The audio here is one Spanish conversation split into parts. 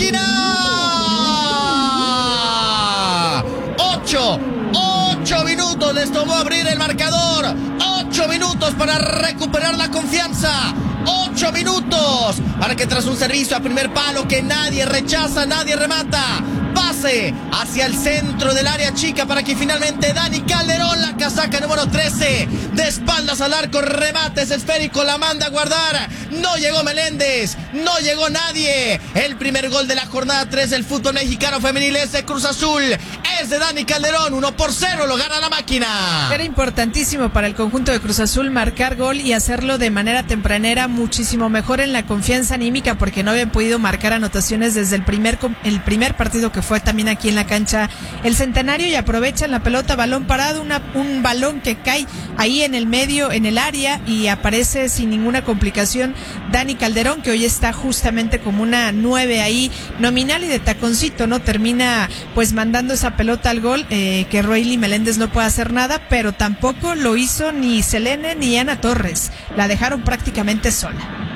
máquina. 8 minutos les tomó abrir el marcador. 8 minutos para recuperar la confianza. 8 minutos para que tras un servicio a primer palo que nadie rechaza, nadie remata, pase hacia el centro del área chica para que finalmente Dani Calderón, la casaca número 13, de espaldas al arco, remate ese esférico, la manda a guardar. No llegó Meléndez, no llegó nadie. El primer gol de la jornada 3 del fútbol mexicano femenil es de Cruz Azul, es de Dani Calderón. 1-0 lo gana la máquina. Era importantísimo para el conjunto de Cruz Azul marcar gol y hacerlo de manera tempranera, muchísimo mejor en la confianza anímica, porque no habían podido marcar anotaciones desde el primer partido, que fue también aquí en la cancha El Centenario, y aprovechan la pelota, balón parado, un balón que cae ahí en el medio, en el área, y aparece sin ninguna complicación Dani Calderón, que hoy está justamente como una 9 ahí nominal y de taconcito, ¿no? Termina pues mandando esa pelota al gol, que Roily Meléndez no puede hacer nada, pero tampoco lo hizo ni Selene ni Ana Torres, la dejaron prácticamente sola.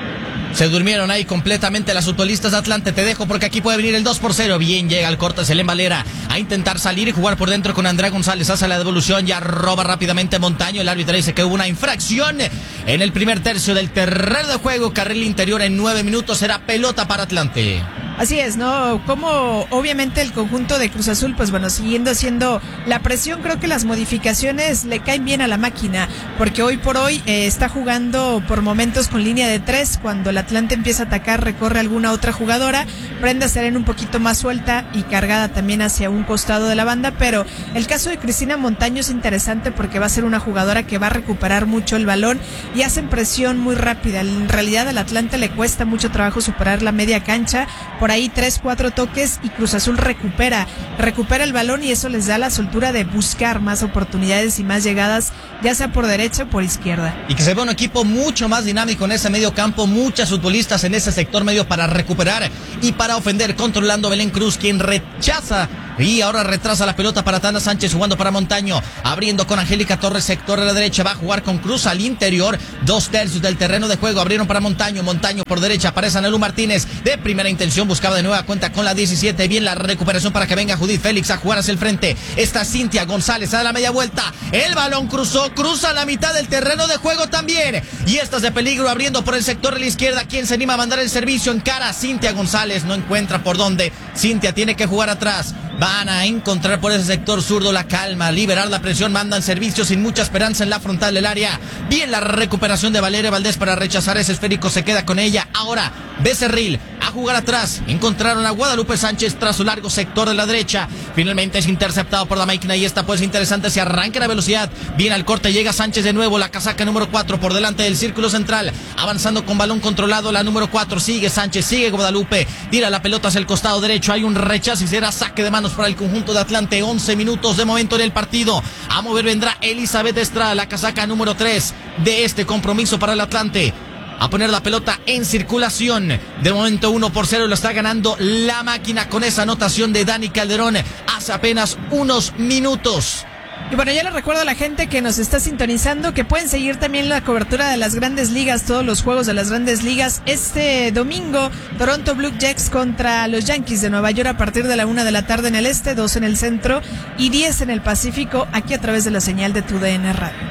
Se durmieron ahí completamente las futbolistas de Atlante. Te dejo porque aquí puede venir el 2-0. Bien, llega el corte Selén Valera a intentar salir y jugar por dentro con Andrea González. Hace la devolución, ya roba rápidamente Montaño. El árbitro dice que hubo una infracción en el primer tercio del terreno de juego. Carril interior en 9 minutos. Será pelota para Atlante. Así es, ¿no? Como obviamente el conjunto de Cruz Azul, pues bueno, siguiendo haciendo la presión, creo que las modificaciones le caen bien a la máquina, porque hoy por hoy está jugando por momentos con línea de 3, cuando el Atlante empieza a atacar, recorre alguna otra jugadora, Brenda Serena un poquito más suelta y cargada también hacia un costado de la banda, pero el caso de Cristina Montaño es interesante porque va a ser una jugadora que va a recuperar mucho el balón y hacen presión muy rápida. En realidad al Atlante le cuesta mucho trabajo superar la media cancha, por ahí 3-4 toques y Cruz Azul recupera el balón, y eso les da la soltura de buscar más oportunidades y más llegadas, ya sea por derecha o por izquierda. Y que se ve un equipo mucho más dinámico en ese medio campo, muchas futbolistas en ese sector medio para recuperar y para ofender, controlando Belén Cruz, quien rechaza y ahora retrasa la pelota para Tana Sánchez, jugando para Montaño, abriendo con Angélica Torres, sector de la derecha, va a jugar con Cruz al interior, 2/3 del terreno de juego, abrieron para Montaño por derecha, aparece Anelu Martínez, de primera intención, buscaba de nueva cuenta con la 17, bien la recuperación para que venga Judith Félix a jugar hacia el frente, está Cintia González a la media vuelta, el balón cruza la mitad del terreno de juego también, y esta es de peligro, abriendo por el sector de la izquierda, quien se anima a mandar el servicio, encara a Cintia González, no encuentra por dónde, Cintia tiene que jugar atrás. Van a encontrar por ese sector zurdo la calma, liberar la presión, mandan servicio sin mucha esperanza en la frontal del área. Bien la recuperación de Valeria Valdés para rechazar ese esférico, se queda con ella. Ahora Becerril a jugar atrás, encontraron a Guadalupe Sánchez tras su largo sector de la derecha. Finalmente es interceptado por la máquina y esta pues interesante, se arranca la velocidad. Bien al corte, llega Sánchez de nuevo, la casaca número 4 por delante del círculo central, avanzando con balón controlado la número 4, sigue Sánchez, sigue Guadalupe, tira la pelota hacia el costado derecho, hay un rechazo y será saque de manos para el conjunto de Atlante. 11 minutos de momento en el partido. A mover vendrá Elizabeth Estrada, la casaca número 3 de este compromiso para el Atlante. A poner la pelota en circulación. De momento 1-0 lo está ganando la máquina con esa anotación de Dani Calderón hace apenas unos minutos. Y bueno, ya les recuerdo a la gente que nos está sintonizando que pueden seguir también la cobertura de las Grandes Ligas, todos los juegos de las Grandes Ligas. Este domingo, Toronto Blue Jays contra los Yankees de Nueva York a partir de la 1 de la tarde en el este, 2 en el centro y 10 en el Pacífico, aquí a través de la señal de TUDN Radio.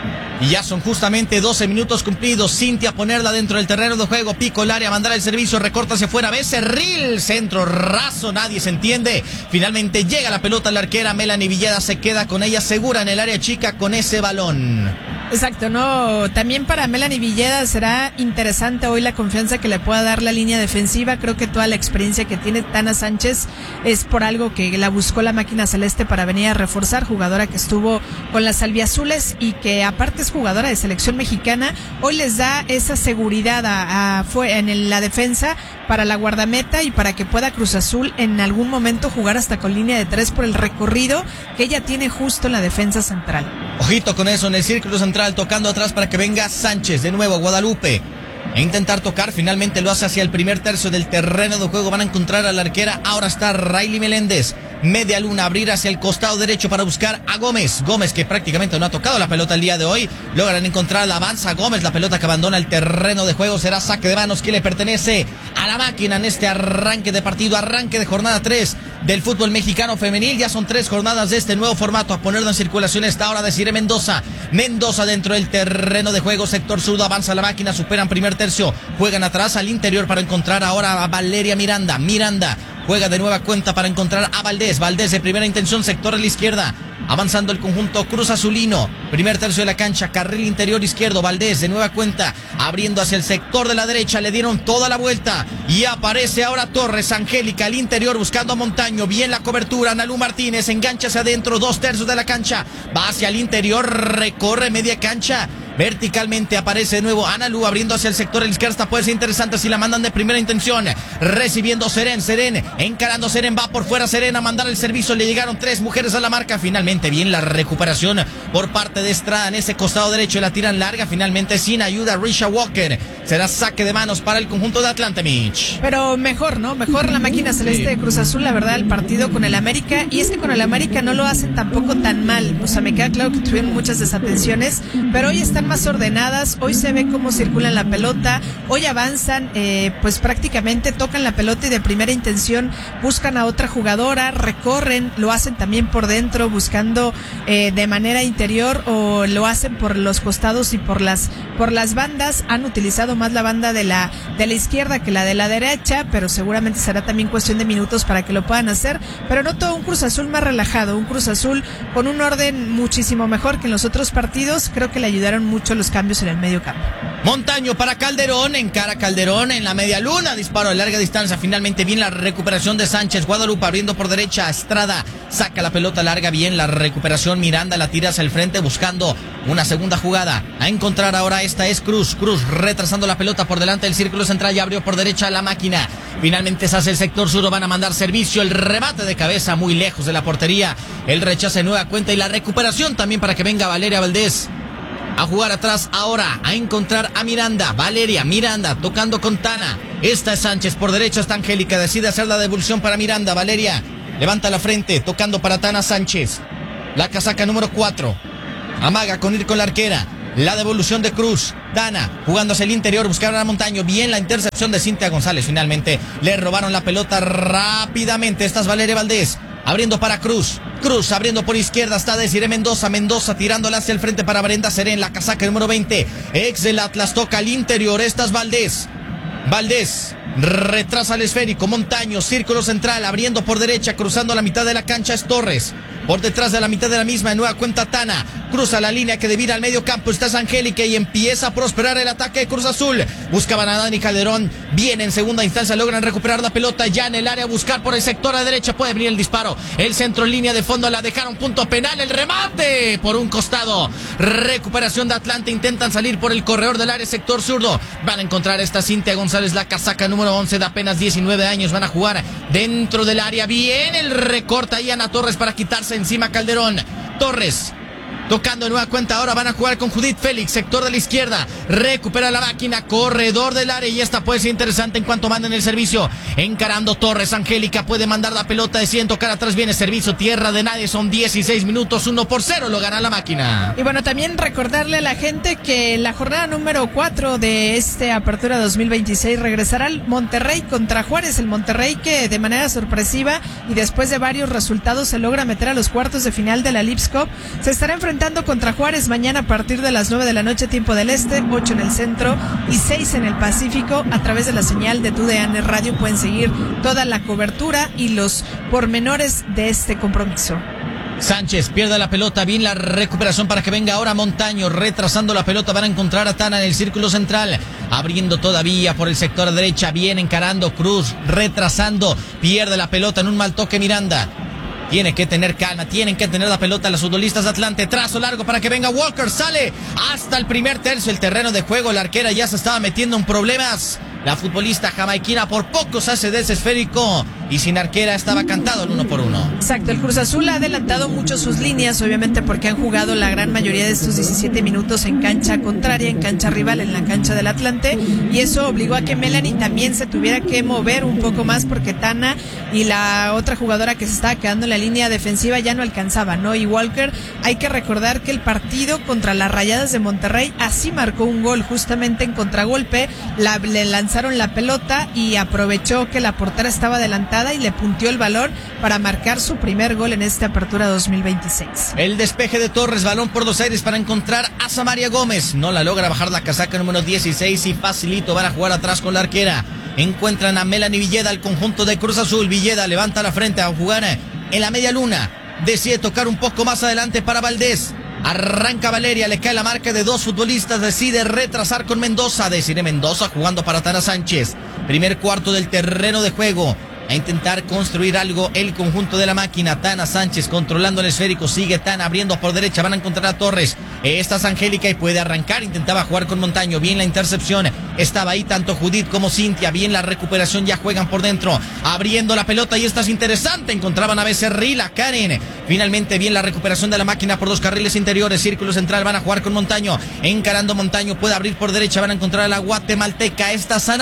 Y ya son justamente 12 minutos cumplidos. Cintia a ponerla dentro del terreno de juego. Pico el área, mandar el servicio, recorta hacia afuera. Becerril, centro raso, nadie se entiende. Finalmente llega la pelota a la arquera. Melanie Villeda se queda con ella segura en el área chica con ese balón. Exacto, no, también para Melanie Villeda será interesante hoy la confianza que le pueda dar la línea defensiva. Creo que toda la experiencia que tiene Tana Sánchez es por algo que la buscó la máquina celeste para venir a reforzar, jugadora que estuvo con las albiazules y que aparte es jugadora de selección mexicana. Hoy les da esa seguridad en la defensa para la guardameta y para que pueda Cruz Azul en algún momento jugar hasta con línea de 3 por el recorrido que ella tiene justo en la defensa central. Ojito con eso en el círculo central, tocando atrás para que venga Sánchez, de nuevo Guadalupe. E intentar tocar, finalmente lo hace hacia el primer tercio del terreno de juego. Van a encontrar a la arquera, ahora está Riley Meléndez. media luna, abrir hacia el costado derecho para buscar a Gómez. Gómez, que prácticamente no ha tocado la pelota el día de hoy. Logran encontrar, avanza Gómez, la pelota que abandona el terreno de juego. Será saque de manos que le pertenece a la máquina en este arranque de partido, arranque de jornada 3 del fútbol mexicano femenil. Ya son 3 jornadas de este nuevo formato. A ponerlo en circulación esta hora de Cire Mendoza. Mendoza dentro del terreno de juego, sector sur, avanza la máquina, superan primer tercio, juegan atrás al interior para encontrar ahora a Valeria Miranda. Miranda juega de nueva cuenta para encontrar a Valdés. Valdés de primera intención, sector de la izquierda. Avanzando el conjunto Cruz Azulino. Primer tercio de la cancha, carril interior izquierdo. Valdés de nueva cuenta, abriendo hacia el sector de la derecha. Le dieron toda la vuelta. Y aparece ahora Torres. Angélica al interior buscando a Montaño. Bien la cobertura. Analu Martínez engancha hacia adentro. 2/3 de la cancha. Va hacia el interior. Recorre media cancha. Verticalmente aparece de nuevo Analu abriendo hacia el sector de la izquierda. Esta puede ser interesante si la mandan de primera intención. Recibiendo Seren, encarando Seren, va por fuera Seren a mandar el servicio. Le llegaron 3 mujeres a la marca. Finalmente bien la recuperación por parte de Estrada en ese costado derecho. La tiran larga, finalmente sin ayuda Risha Walker. Será saque de manos para el conjunto de Atlante, Mitch. Pero mejor, ¿no? Mejor la máquina celeste de Cruz Azul, la verdad, el partido con el América. Y es que con el América no lo hacen tampoco tan mal. O sea, me queda claro que tuvieron muchas desatenciones, pero hoy están más ordenadas. Hoy se ve cómo circulan la pelota. Hoy avanzan, pues prácticamente tocan la pelota y de primera intención buscan a otra jugadora, recorren, lo hacen también por dentro buscando de manera interior, o lo hacen por los costados y por las bandas. Han utilizado más la banda de la izquierda que la de la derecha, pero seguramente será también cuestión de minutos para que lo puedan hacer. Pero noto un Cruz Azul más relajado, un Cruz Azul con un orden muchísimo mejor que en los otros partidos. Creo que le ayudaron mucho los cambios en el medio campo. Montaño para Calderón, encara Calderón en la media luna, disparo de larga distancia. Finalmente bien la recuperación de Sánchez. Guadalupe abriendo por derecha, Estrada saca la pelota larga, bien la recuperación. Miranda la tira hacia el frente buscando una segunda jugada. A encontrar ahora esta es Cruz retrasando la pelota por delante del círculo central y abrió por derecha la máquina. Finalmente se hace el sector sur, van a mandar servicio. El remate de cabeza muy lejos de la portería. El rechazo de nueva cuenta y la recuperación también para que venga Valeria Valdés a jugar atrás ahora, a encontrar a Miranda. Valeria, Miranda, tocando con Tana. Esta es Sánchez, por derecha está Angélica, decide hacer la devolución para Miranda. Valeria levanta la frente, tocando para Tana Sánchez. La casaca número 4. Amaga con ir con la arquera. La devolución de Cruz. Tana jugando hacia el interior, buscaron a Montaño. Bien la intercepción de Cintia González. Finalmente le robaron la pelota rápidamente. Esta es Valeria Valdés. Abriendo para Cruz abriendo por izquierda, está Desiree Mendoza tirándola hacia el frente para Brenda Serén, la casaca número 20, ex del Atlas, toca al interior, esta es Valdés, retrasa el esférico, Montaño, círculo central, abriendo por derecha, cruzando la mitad de la cancha es Torres, por detrás de la mitad de la misma, de nueva cuenta Tana, cruza la línea que devira al medio campo, esta es Angélica y empieza a prosperar el ataque de Cruz Azul, buscaban a Dani Calderón, bien en segunda instancia, logran recuperar la pelota ya en el área, buscar por el sector a derecha, puede venir el disparo, el centro en línea de fondo, la dejaron punto penal, el remate por un costado, recuperación de Atlante, intentan salir por el corredor del área, sector zurdo, van a encontrar esta Cintia González, la casaca número 11 de apenas 19 años, van a jugar dentro del área, bien el recorta ahí Ana Torres para quitarse encima Calderón, Torres tocando de nueva cuenta, ahora van a jugar con Judith Félix, sector de la izquierda, recupera la máquina, corredor del área y esta puede ser interesante en cuanto manden el servicio, encarando Torres, Angélica puede mandar la pelota de 100, tocar atrás viene servicio, tierra de nadie, son 16 minutos, 1-0 lo gana la máquina. Y bueno, también recordarle a la gente que la jornada número 4 de Apertura 2026 regresará al Monterrey contra Juárez, el Monterrey que de manera sorpresiva y después de varios resultados se logra meter a los cuartos de final de la Leagues Cup, se estará enfrentando contra Juárez mañana a partir de las 9 de la noche tiempo del este, 8 en el centro y 6 en el Pacífico. A través de la señal de TUDN Radio pueden seguir toda la cobertura y los pormenores de este compromiso. Sánchez pierde la pelota, bien la recuperación para que venga ahora Montaño, retrasando la pelota, van a encontrar a Tana en el círculo central, abriendo todavía por el sector derecha, bien encarando Cruz, retrasando, pierde la pelota en un mal toque Miranda. Tiene que tener calma, tienen que tener la pelota los futbolistas de Atlante, trazo largo para que venga Walker, sale hasta el primer tercio, el terreno de juego, la arquera ya se estaba metiendo en problemas, la futbolista jamaiquina por poco se hace de ese esférico, y sin arquera estaba cantado el 1-1. Exacto, el Cruz Azul ha adelantado mucho sus líneas, obviamente porque han jugado la gran mayoría de estos 17 minutos en cancha contraria, en cancha rival, en la cancha del Atlante, y eso obligó a que Melanie también se tuviera que mover un poco más porque Tana y la otra jugadora que se estaba quedando en la línea defensiva ya no alcanzaba, ¿no? Y Walker, hay que recordar que el partido contra las Rayadas de Monterrey así marcó un gol, justamente en contragolpe, le lanzaron la pelota y aprovechó que la portera estaba adelantada y le punteó el balón para marcar su primer gol en esta apertura 2026. El despeje de Torres, balón por los aires para encontrar a Samaria Gómez. No la logra bajar la casaca número 16 y facilito van a jugar atrás con la arquera. Encuentran a Melanie Villeda, el conjunto de Cruz Azul. Villeda levanta la frente a jugar en la media luna. Decide tocar un poco más adelante para Valdés. Arranca Valeria, le cae la marca de dos futbolistas, decide retrasar con Mendoza. Decide Mendoza jugando para Tana Sánchez. Primer cuarto del terreno de juego. A intentar construir algo el conjunto de la máquina. Tana Sánchez controlando el esférico. Sigue Tana abriendo por derecha. Van a encontrar a Torres. Esta es Angélica y puede arrancar. Intentaba jugar con Montaño. Bien la intercepción. Estaba ahí tanto Judith como Cintia. Bien la recuperación. Ya juegan por dentro. Abriendo la pelota y esta es interesante. Encontraban a Becerril, a Karen. Finalmente bien la recuperación de la máquina por dos carriles interiores. Círculo central. Van a jugar con Montaño. Encarando Montaño. Puede abrir por derecha. Van a encontrar a la guatemalteca. Esta es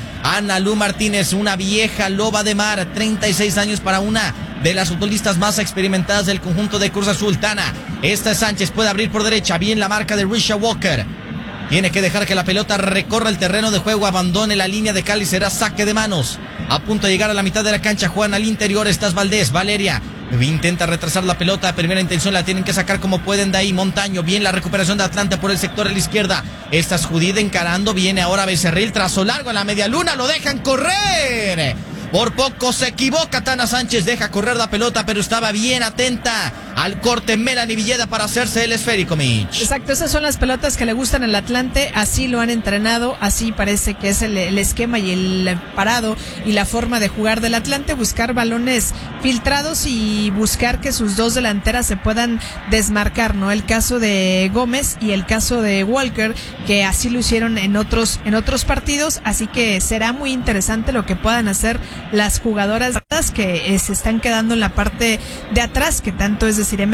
Analú Martínez. Una vieja loba de mar, 36 años para una de las futbolistas más experimentadas del conjunto de Cruz Azul. Tana, esta es Sánchez, puede abrir por derecha, bien la marca de Risha Walker. Tiene que dejar que la pelota recorra el terreno de juego, abandone la línea de Cali, será saque de manos. A punto de llegar a la mitad de la cancha, juegan al interior, esta es Valdés, Valeria. Intenta retrasar la pelota, primera intención la tienen que sacar como pueden de ahí. Montaño, bien la recuperación de Atlante por el sector de la izquierda. Esta es Judith encarando, viene ahora Becerril, trazo largo a la media luna, lo dejan correr. Por poco se equivoca Tana Sánchez, deja correr la pelota, pero estaba bien atenta al corte Melanie Villeda para hacerse el esférico, Mitch. Exacto, esas son las pelotas que le gustan al Atlante, así lo han entrenado, así parece que es el esquema y el parado y la forma de jugar del Atlante, buscar balones filtrados y buscar que sus dos delanteras se puedan desmarcar, ¿no? El caso de Gómez y el caso de Walker, que así lo hicieron en otros partidos, así que será muy interesante lo que puedan hacer las jugadoras que se están quedando en la parte de atrás, que tanto es decir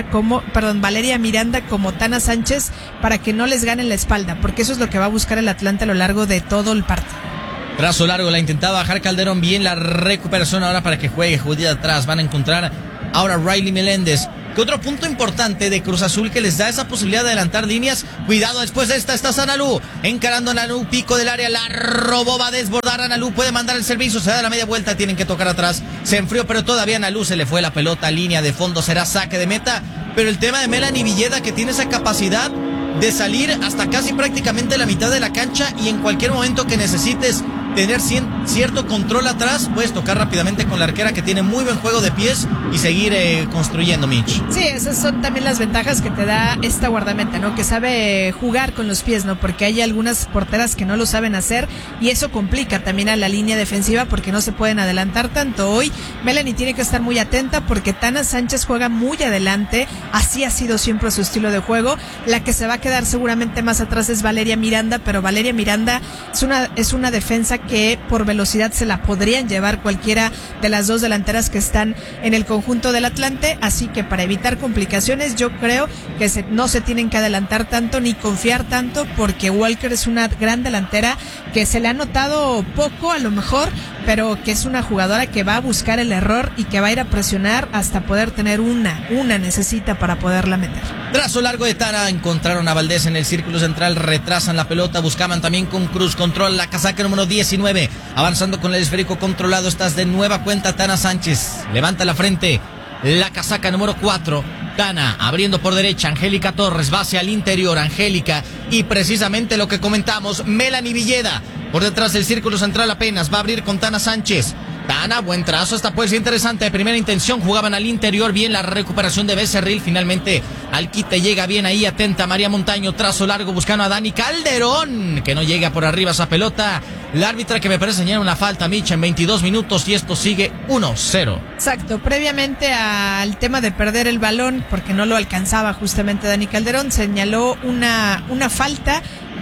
Valeria Miranda como Tana Sánchez, para que no les ganen la espalda, porque eso es lo que va a buscar el Atlante a lo largo de todo el partido. Trazo largo, la intentaba bajar Calderón, bien la recuperación ahora para que juegue Judith atrás. Van a encontrar ahora Riley Meléndez. ¿Qué otro punto importante de Cruz Azul que les da esa posibilidad de adelantar líneas? Cuidado, después de esta está Analú, encarando a Analú, pico del área, la robó, va a desbordar Analú, puede mandar el servicio, se da la media vuelta, tienen que tocar atrás, se enfrió, pero todavía Analú se le fue la pelota, línea de fondo, será saque de meta, pero el tema de Melanie Villeda, que tiene esa capacidad de salir hasta casi prácticamente la mitad de la cancha y en cualquier momento que necesites tener cierto control atrás, puedes tocar rápidamente con la arquera, que tiene muy buen juego de pies, y seguir construyendo, Mitch. Sí, esas son también las ventajas que te da esta guardameta, ¿no? Que sabe jugar con los pies, ¿no? Porque hay algunas porteras que no lo saben hacer y eso complica también a la línea defensiva porque no se pueden adelantar tanto. Hoy Melanie tiene que estar muy atenta porque Tana Sánchez juega muy adelante, así ha sido siempre su estilo de juego. La que se va a quedar seguramente más atrás es Valeria Miranda, pero Valeria Miranda es una defensa que por velocidad se la podrían llevar cualquiera de las dos delanteras que están en el conjunto del Atlante, así que para evitar complicaciones yo creo que no se tienen que adelantar tanto ni confiar tanto, porque Walker es una gran delantera que se le ha notado poco a lo mejor, pero que es una jugadora que va a buscar el error y que va a ir a presionar hasta poder tener una necesita para poderla meter. Trazo largo de Tana, encontraron a Valdés en el círculo central, retrasan la pelota, buscaban también con Cruz, control la casaca número 19, avanzando con el esférico controlado, estás de nueva cuenta Tana Sánchez, levanta la frente, la casaca número 4, Tana abriendo por derecha, Angélica Torres, va hacia el interior, Angélica, y precisamente lo que comentamos, Melanie Villeda, por detrás del círculo central apenas, va a abrir con Tana Sánchez. Tana, buen trazo, esta puede ser interesante, de primera intención, jugaban al interior, bien la recuperación de Becerril, finalmente al quite llega bien ahí, atenta María Montaño, trazo largo buscando a Dani Calderón, que no llega por arriba esa pelota, la árbitra que me parece señala una falta, Micha, en 22 minutos y esto sigue 1-0. Exacto, previamente al tema de perder el balón, porque no lo alcanzaba justamente Dani Calderón, señaló una falta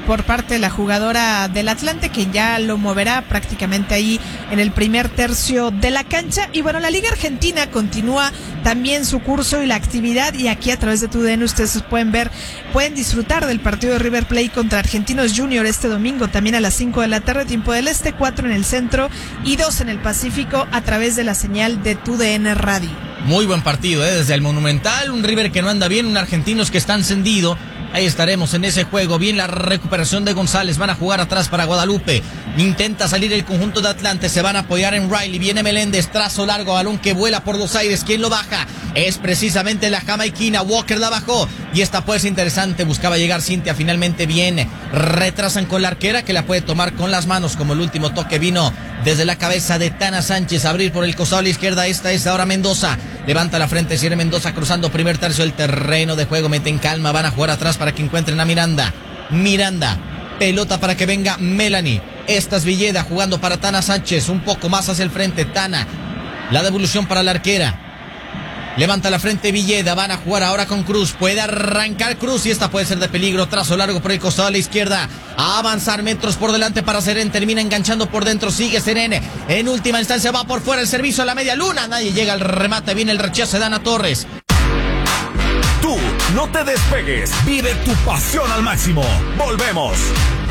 por parte de la jugadora del Atlante, que ya lo moverá prácticamente ahí en el primer tercio de la cancha. Y bueno, la Liga Argentina continúa también su curso y la actividad, y aquí a través de TUDN ustedes pueden disfrutar del partido de River Plate contra Argentinos Junior este domingo, también a las 5 de la tarde, tiempo del este, 4 en el centro y 2 en el Pacífico, a través de la señal de TUDN Radio. Muy buen partido, desde el Monumental, un River que no anda bien, un Argentinos que está encendido. Ahí estaremos en ese juego. Bien la recuperación de González. Van a jugar atrás para Guadalupe. Intenta salir el conjunto de Atlante. Se van a apoyar en Riley. Viene Meléndez. Trazo largo. Balón que vuela por los aires. ¿Quién lo baja? Es precisamente la jamaiquina. Walker la bajó. Y esta puede ser interesante. Buscaba llegar Cintia. Finalmente viene. Retrasan con la arquera, que la puede tomar con las manos. Como el último toque vino desde la cabeza de Tana Sánchez. Abrir por el costado a la izquierda. Esta es ahora Mendoza. Levanta la frente. Cierre Mendoza cruzando primer tercio del terreno de juego. Mete en calma. Van a jugar atrás para que encuentren a Miranda. Pelota para que venga Melanie. Esta es Villeda jugando para Tana Sánchez. Un poco más hacia el frente. Tana. La devolución para la arquera. Levanta la frente Villeda. Van a jugar ahora con Cruz. Puede arrancar Cruz y esta puede ser de peligro. Trazo largo por el costado a la izquierda. A avanzar metros por delante para Serén. Termina enganchando por dentro. Sigue Serén. En última instancia va por fuera el servicio a la media luna. Nadie llega al remate. Viene el rechazo de Dana Torres. Tú no te despegues. Vive tu pasión al máximo. Volvemos.